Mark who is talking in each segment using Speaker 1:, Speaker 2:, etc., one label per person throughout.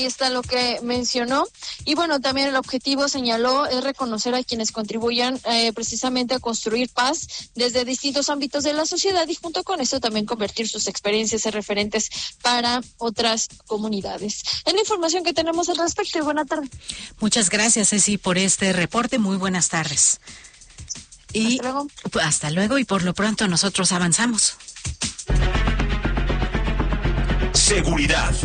Speaker 1: ahí está lo que mencionó. Y bueno, también el objetivo, señaló, es reconocer a quienes contribuyan precisamente a construir paz desde distintos ámbitos de la sociedad y junto con eso también convertir sus experiencias en referentes para otras comunidades. Es la información que tenemos al respecto y buena tarde.
Speaker 2: Muchas gracias, Ceci, por este reporte. Muy buenas tardes. Y hasta luego y por lo pronto nosotros avanzamos.
Speaker 3: Seguridad.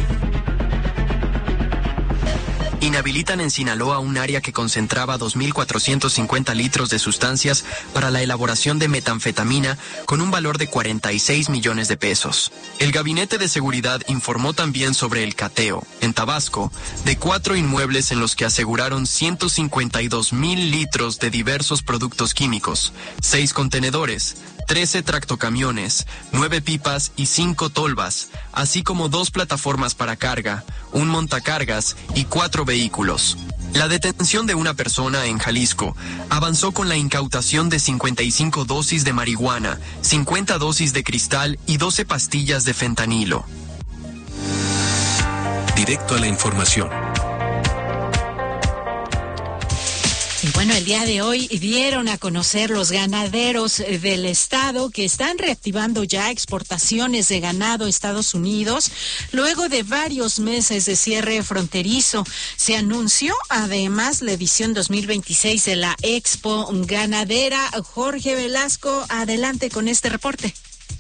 Speaker 3: Inhabilitan en Sinaloa un área que concentraba 2.450 litros de sustancias para la elaboración de metanfetamina con un valor de 46 millones de pesos. El Gabinete de Seguridad informó también sobre el cateo, en Tabasco, de 4 inmuebles en los que aseguraron 152,000 litros de diversos productos químicos, 6 contenedores, 13 tractocamiones, 9 pipas y 5 tolvas, así como 2 plataformas para carga, un montacargas y 4 vehículos. La detención de una persona en Jalisco avanzó con la incautación de 55 dosis de marihuana, 50 dosis de cristal y 12 pastillas de fentanilo.
Speaker 4: Directo a la información.
Speaker 2: Y bueno, el día de hoy dieron a conocer los ganaderos del estado que están reactivando ya exportaciones de ganado a Estados Unidos luego de varios meses de cierre fronterizo. Se anunció además la edición 2026 de la Expo Ganadera. Jorge Velasco, adelante con este reporte.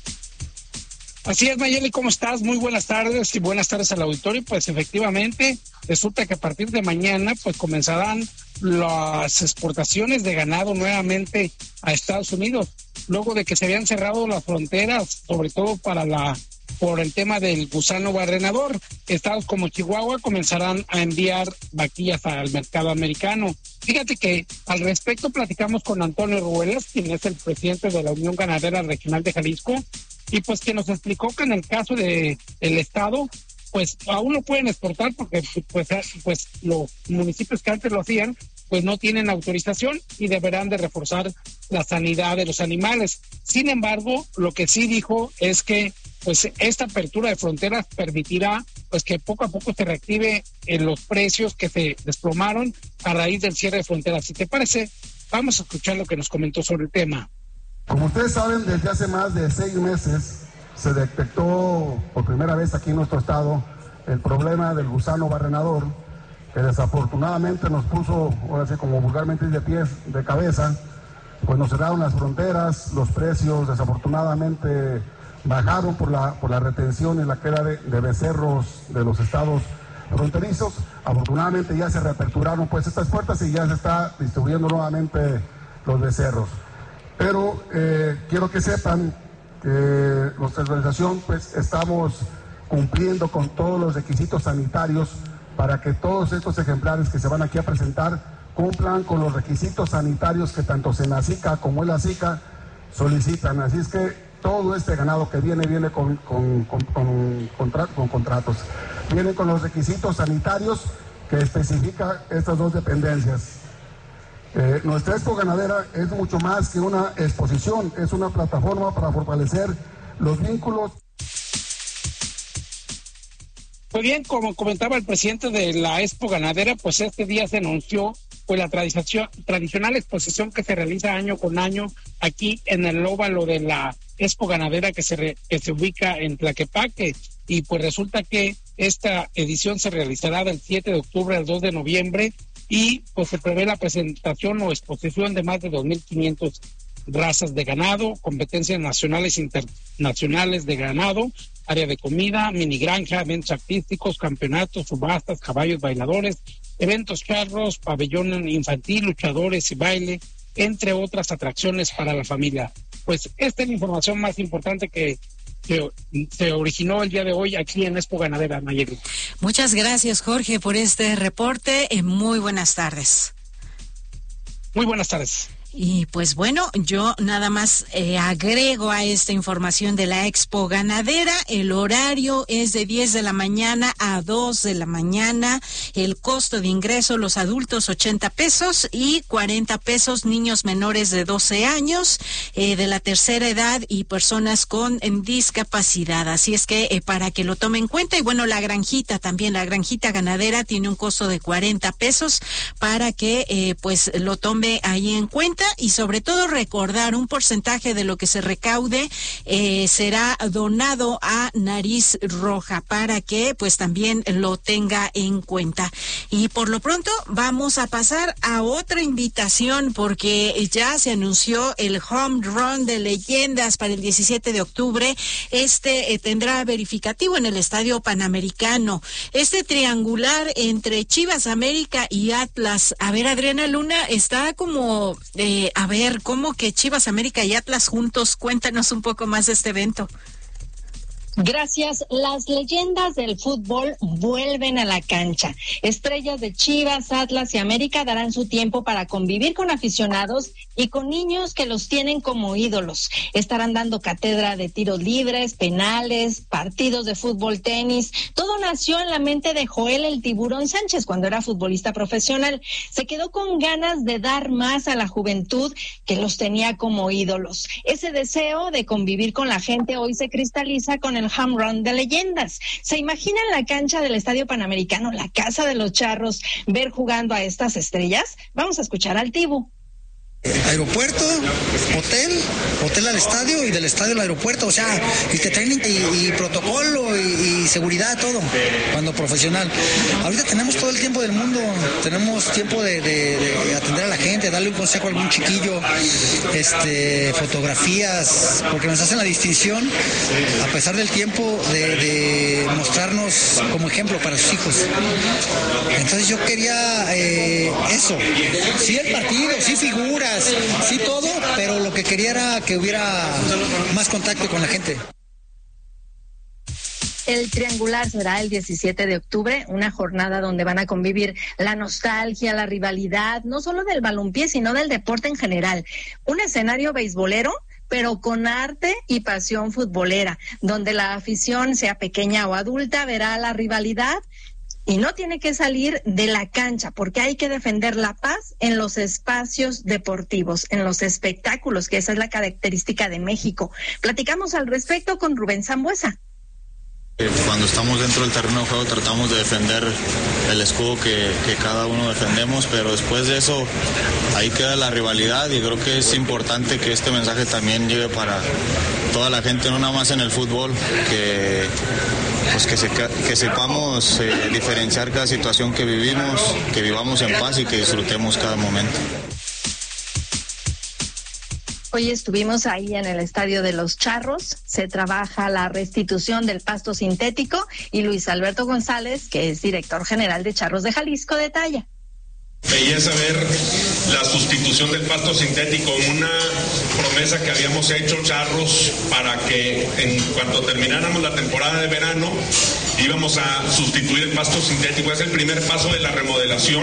Speaker 5: Así es, Mayeli, ¿cómo estás? Muy buenas tardes y buenas tardes al auditorio. Pues efectivamente, resulta que a partir de mañana pues comenzarán las exportaciones de ganado nuevamente a Estados Unidos, luego de que se habían cerrado las fronteras, sobre todo por el tema del gusano barrenador. Estados como Chihuahua comenzarán a enviar vaquillas al mercado americano. Fíjate que al respecto platicamos con Antonio Ruelas, quien es el presidente de la Unión Ganadera Regional de Jalisco, y pues que nos explicó que en el caso de el estado, pues aún lo pueden exportar porque pues los municipios que antes lo hacían, pues no tienen autorización y deberán de reforzar la sanidad de los animales. Sin embargo, lo que sí dijo es que pues esta apertura de fronteras permitirá pues que poco a poco se reactive en los precios que se desplomaron a raíz del cierre de fronteras. Si te parece, vamos a escuchar lo que nos comentó sobre el tema.
Speaker 6: Como ustedes saben, desde hace más de 6 meses se detectó por primera vez aquí en nuestro estado el problema del gusano barrenador, que desafortunadamente nos puso, ahora sí como vulgarmente de pies, de cabeza, pues nos cerraron las fronteras, los precios desafortunadamente bajaron por la retención y la queda de becerros de los estados fronterizos. Afortunadamente ya se reaperturaron pues estas puertas y ya se está distribuyendo nuevamente los becerros. Pero quiero que sepan que nuestra organización pues estamos cumpliendo con todos los requisitos sanitarios para que todos estos ejemplares que se van aquí a presentar cumplan con los requisitos sanitarios que tanto Senacica como el ASICA solicitan. Así es que todo este ganado que viene con contratos, viene con los requisitos sanitarios que especifica estas dos dependencias. Nuestra Expo Ganadera es mucho más que una exposición, es una plataforma para fortalecer los vínculos.
Speaker 5: Muy bien, como comentaba el presidente de la Expo Ganadera, pues este día se anunció pues la tradicional exposición que se realiza año con año aquí en el óvalo de la Expo Ganadera que se ubica en Tlaquepaque, y pues resulta que esta edición se realizará del 7 de octubre al 2 de noviembre y pues se prevé la presentación o exposición de más de 2.500 razas de ganado, competencias nacionales e internacionales de ganado, área de comida, mini granja, eventos artísticos, campeonatos, subastas, caballos bailadores, eventos charros, pabellón infantil, luchadores y baile, entre otras atracciones para la familia. Pues esta es la información más importante que se originó el día de hoy aquí en Expo Ganadera, Nayeli.
Speaker 2: Muchas gracias, Jorge, por este reporte. Muy buenas tardes.
Speaker 5: Muy buenas tardes.
Speaker 2: Y pues bueno, yo nada más agrego a esta información de la Expo Ganadera. El horario es de 10 de la mañana a 2 de la mañana. El costo de ingreso, los adultos 80 pesos y 40 pesos niños menores de 12 años, de la tercera edad y personas con discapacidad. Así es que para que lo tomen en cuenta. Y bueno, la granjita también, la granjita ganadera tiene un costo de 40 pesos para que pues lo tome ahí en cuenta. Y sobre todo recordar, un porcentaje de lo que se recaude será donado a Nariz Roja para que pues también lo tenga en cuenta. Y por lo pronto vamos a pasar a otra invitación, porque ya se anunció el Home Run de Leyendas para el 17 de octubre. Tendrá verificativo en el Estadio Panamericano. Este triangular entre Chivas América y Atlas. A ver, Adriana Luna, está como a ver, ¿cómo que Chivas América y Atlas juntos? Cuéntanos un poco más de este evento.
Speaker 7: Gracias. Las leyendas del fútbol vuelven a la cancha. Estrellas de Chivas, Atlas y América darán su tiempo para convivir con aficionados y con niños que los tienen como ídolos. Estarán dando cátedra de tiros libres, penales, partidos de fútbol, tenis. Todo nació en la mente de Joel el Tiburón Sánchez cuando era futbolista profesional. Se quedó con ganas de dar más a la juventud que los tenía como ídolos. Ese deseo de convivir con la gente hoy se cristaliza con el Home Run de Leyendas. ¿Se imaginan la cancha del Estadio Panamericano, la casa de los charros, ver jugando a estas estrellas? Vamos a escuchar al Tibu.
Speaker 8: Aeropuerto, hotel al estadio y del estadio al aeropuerto, o sea, y te traen y protocolo y seguridad, todo, cuando profesional. Ahorita tenemos todo el tiempo del mundo, tenemos tiempo de atender a la gente, darle un consejo a algún chiquillo, fotografías, porque nos hacen la distinción, a pesar del tiempo, de mostrarnos como ejemplo para sus hijos. Entonces yo quería eso, sí el partido, sí figuras, sí todo, pero lo que quería era que hubiera más contacto con la gente.
Speaker 7: El triangular será el 17 de octubre, una jornada donde van a convivir la nostalgia, la rivalidad, no solo del balompié, sino del deporte en general. Un escenario beisbolero, pero con arte y pasión futbolera, donde la afición, sea pequeña o adulta, verá la rivalidad. Y no tiene que salir de la cancha, porque hay que defender la paz en los espacios deportivos, en los espectáculos, que esa es la característica de México. Platicamos al respecto con Rubén Sambuesa.
Speaker 9: Cuando estamos dentro del terreno de juego tratamos de defender el escudo que cada uno defendemos, pero después de eso ahí queda la rivalidad y creo que es importante que este mensaje también llegue para toda la gente, no nada más en el fútbol, que sepamos diferenciar cada situación que vivimos, que vivamos en paz y que disfrutemos cada momento.
Speaker 7: Hoy estuvimos ahí en el Estadio de los Charros, se trabaja la restitución del pasto sintético y Luis Alberto González, que es director general de Charros de Jalisco, detalla.
Speaker 10: Belleza ver la sustitución del pasto sintético, una promesa que habíamos hecho Charros para que en cuanto termináramos la temporada de verano íbamos a sustituir el pasto sintético. Es el primer paso de la remodelación.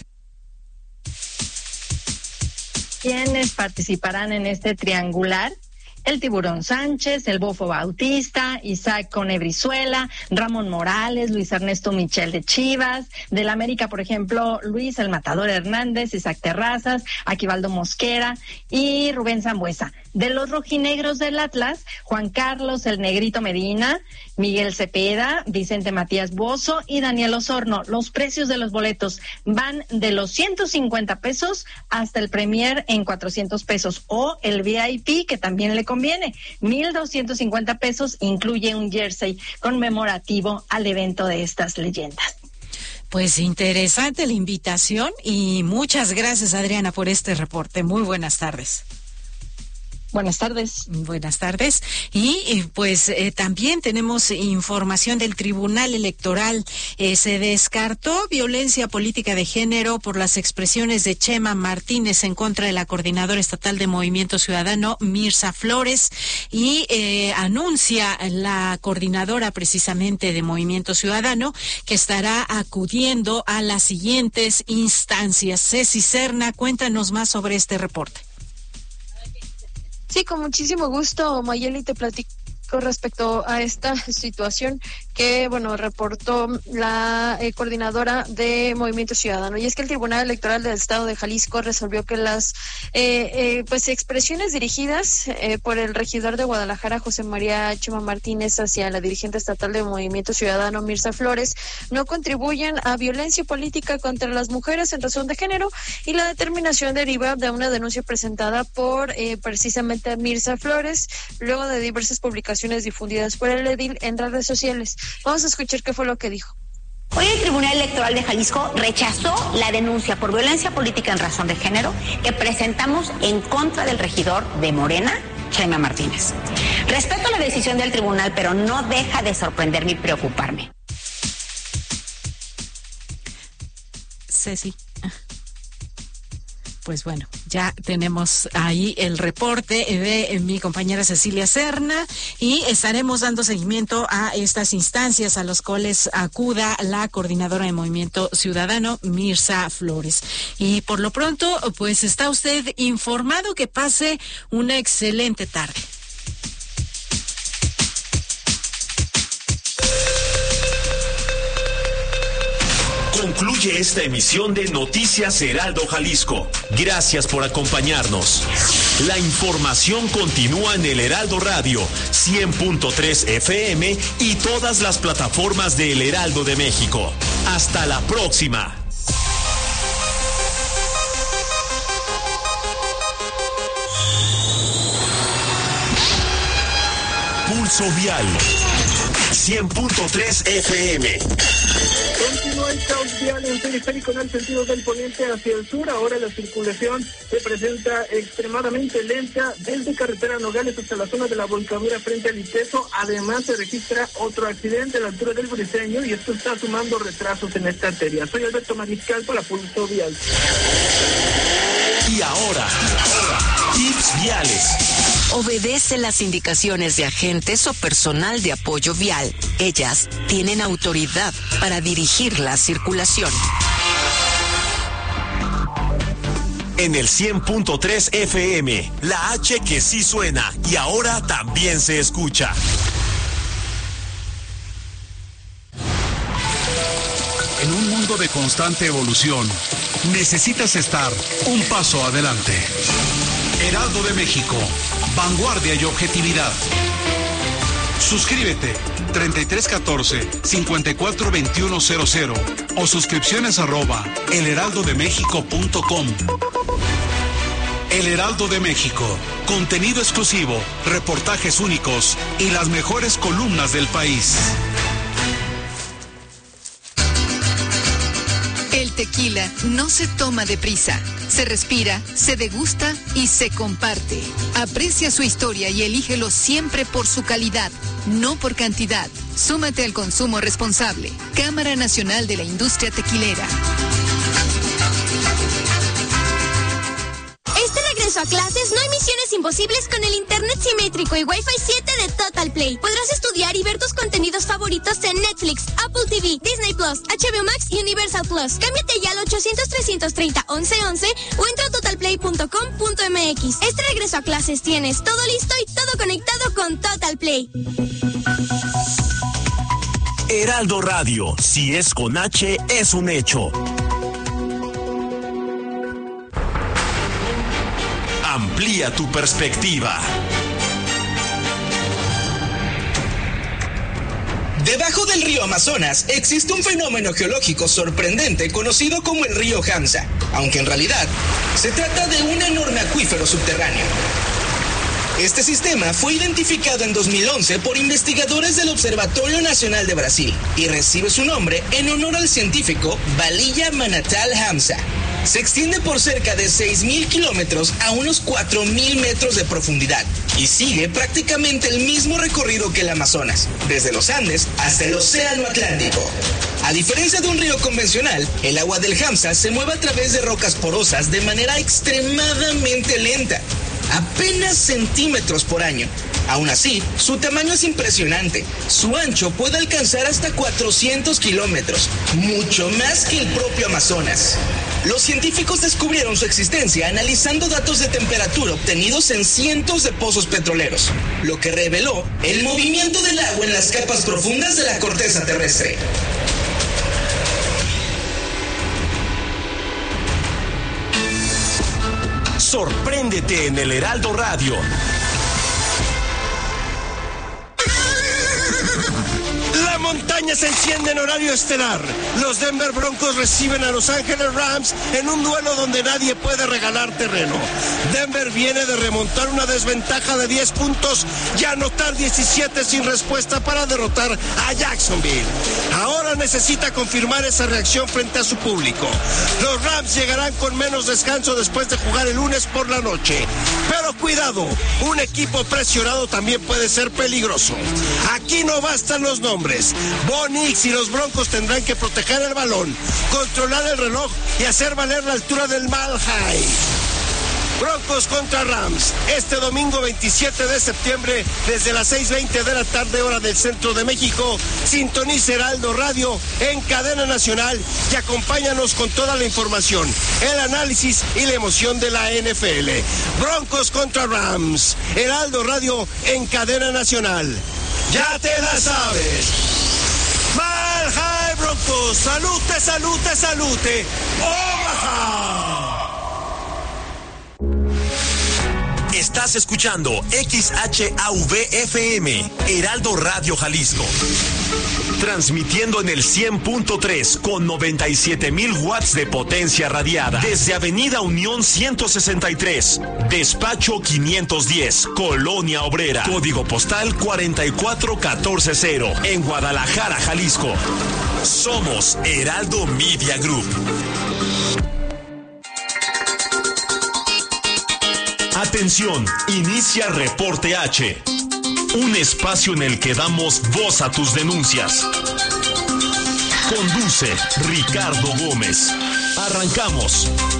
Speaker 7: ¿Quiénes participarán en este triangular? El Tiburón Sánchez, el Bofo Bautista, Isaac Conebrizuela, Ramón Morales, Luis Ernesto Michel de Chivas, del América, por ejemplo, Luis el Matador Hernández, Isaac Terrazas, Aquivaldo Mosquera y Rubén Sambuesa. De los rojinegros del Atlas, Juan Carlos el Negrito Medina, Miguel Cepeda, Vicente Matías Bozo y Daniel Osorno. Los precios de los boletos van de los 150 pesos hasta el Premier en 400 pesos o el VIP, que también le conviene, 1,250 pesos, incluye un jersey conmemorativo al evento de estas leyendas.
Speaker 2: Pues interesante la invitación y muchas gracias, Adriana, por este reporte. Muy buenas tardes.
Speaker 7: Buenas tardes.
Speaker 2: Buenas tardes. Y pues también tenemos información del Tribunal Electoral. Se descartó violencia política de género por las expresiones de Chema Martínez en contra de la coordinadora estatal de Movimiento Ciudadano, Mirza Flores, y anuncia la coordinadora precisamente de Movimiento Ciudadano que estará acudiendo a las siguientes instancias. Ceci Serna, cuéntanos más sobre este reporte.
Speaker 1: Sí, con muchísimo gusto, Mayeli, te platico respecto a esta situación que, reportó la coordinadora de Movimiento Ciudadano. Y es que el Tribunal Electoral del Estado de Jalisco resolvió que las expresiones dirigidas por el regidor de Guadalajara, José María Chema Martínez, hacia la dirigente estatal de Movimiento Ciudadano, Mirza Flores, no contribuyen a violencia política contra las mujeres en razón de género, y la determinación deriva de una denuncia presentada por precisamente Mirza Flores, luego de diversas publicaciones difundidas por el edil en redes sociales. Vamos a escuchar qué fue lo que dijo.
Speaker 11: Hoy el Tribunal Electoral de Jalisco rechazó la denuncia por violencia política en razón de género que presentamos en contra del regidor de Morena, Chema Martínez. Respeto la decisión del tribunal, pero no deja de sorprenderme y preocuparme.
Speaker 2: Ceci. Pues bueno, ya tenemos ahí el reporte de mi compañera Cecilia Serna y estaremos dando seguimiento a estas instancias a las cuales acuda la coordinadora de Movimiento Ciudadano, Mirza Flores. Y por lo pronto, pues está usted informado. Que pase una excelente tarde.
Speaker 12: Concluye esta emisión de Noticias Heraldo Jalisco. Gracias por acompañarnos. La información continúa en el Heraldo Radio, 100.3 FM y todas las plataformas de El Heraldo de México. Hasta la próxima. Pulso Vial, 100.3 FM.
Speaker 13: Continúa el caos vial en periférico en el sentido del poniente hacia el sur. Ahora la circulación se presenta extremadamente lenta desde carretera Nogales hasta la zona de la Volcadura frente al Iteso. Además se registra otro accidente a la altura del Briceño y esto está sumando retrasos en esta arteria. Soy Alberto Mariscal para Pulso Vial.
Speaker 12: Y ahora, tips viales.
Speaker 14: Obedece las indicaciones de agentes o personal de apoyo vial. Ellas tienen autoridad para dirigir la circulación.
Speaker 12: En el 100.3 FM, la H que sí suena y ahora también se escucha.
Speaker 4: En un mundo de constante evolución, necesitas estar un paso adelante. Heraldo de México, vanguardia y objetividad. Suscríbete 3314-542100 o suscripciones @elheraldodemexico.com. El Heraldo de México, contenido exclusivo, reportajes únicos y las mejores columnas del país.
Speaker 15: El tequila no se toma deprisa, se respira, se degusta y se comparte. Aprecia su historia y elígelo siempre por su calidad, no por cantidad. Súmate al consumo responsable. Cámara Nacional de la Industria Tequilera.
Speaker 16: A clases, no hay misiones imposibles con el internet simétrico y Wi-Fi 7 de Total Play. Podrás estudiar y ver tus contenidos favoritos en Netflix, Apple TV, Disney Plus, HBO Max y Universal Plus. Cámbiate ya al 800-330-1111 o entra a totalplay.com.mx. Este regreso a clases tienes todo listo y todo conectado con Total Play.
Speaker 12: Heraldo Radio, si es con H, es un hecho. Amplía tu perspectiva.
Speaker 17: Debajo del río Amazonas existe un fenómeno geológico sorprendente conocido como el río Hamza, aunque en realidad se trata de un enorme acuífero subterráneo. Este sistema fue identificado en 2011 por investigadores del Observatorio Nacional de Brasil y recibe su nombre en honor al científico Balilla Manatal Hamza. Se extiende por cerca de 6.000 kilómetros a unos 4.000 metros de profundidad y sigue prácticamente el mismo recorrido que el Amazonas, desde los Andes hasta el Océano Atlántico. A diferencia de un río convencional, el agua del Hamza se mueve a través de rocas porosas de manera extremadamente lenta, apenas centímetros por año. Aún así, su tamaño es impresionante. Su ancho puede alcanzar hasta 400 kilómetros, mucho más que el propio Amazonas. Los científicos descubrieron su existencia analizando datos de temperatura obtenidos en cientos de pozos petroleros, lo que reveló el movimiento del agua en las capas profundas de la corteza terrestre.
Speaker 12: Sorpréndete en el Heraldo Radio.
Speaker 18: La montaña se enciende en horario estelar. Los Denver Broncos reciben a Los Ángeles Rams en un duelo donde nadie puede regalar terreno. Denver viene de remontar una desventaja de 10 puntos y anotar 17 sin respuesta para derrotar a Jacksonville. Ahora necesita confirmar esa reacción frente a su público. Los Rams llegarán con menos descanso después de jugar el lunes por la noche. Pero cuidado, un equipo presionado también puede ser peligroso. Aquí no bastan los nombres. Bo Nix y los Broncos tendrán que proteger el balón, controlar el reloj y hacer valer la altura del Mile High. Broncos contra Rams, este domingo 27 de septiembre, desde las 6:20 de la tarde, hora del centro de México. Sintoniza Heraldo Radio en cadena nacional y acompáñanos con toda la información, el análisis y la emoción de la NFL. Broncos contra Rams, Heraldo Radio en cadena nacional. Ya te la sabes. Mile High Broncos, salute, salute, salute. Omaha.
Speaker 12: Estás escuchando XHAV-FM, Heraldo Radio Jalisco. Transmitiendo en el 100.3 con 97,000 watts de potencia radiada. Desde Avenida Unión 163, Despacho 510, Colonia Obrera. Código postal 44140, en Guadalajara, Jalisco. Somos Heraldo Media Group. Atención, inicia Reporte H, un espacio en el que damos voz a tus denuncias. Conduce Ricardo Gómez. Arrancamos.